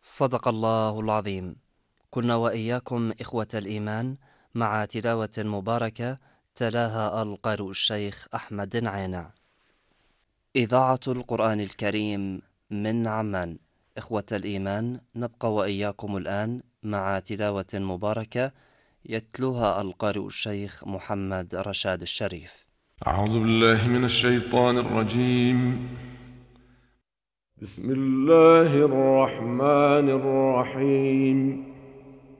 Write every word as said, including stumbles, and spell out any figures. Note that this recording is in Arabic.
صدق الله العظيم. كنا وإياكم إخوة الإيمان مع تلاوة مباركة تلاها القارئ الشيخ أحمد عينع. إذاعة القرآن الكريم من عمان. إخوة الإيمان، نبقى وإياكم الآن مع تلاوة مباركة يتلوها القارئ الشيخ محمد رشاد الشريف. أعوذ بالله من الشيطان الرجيم. بسم الله الرحمن الرحيم.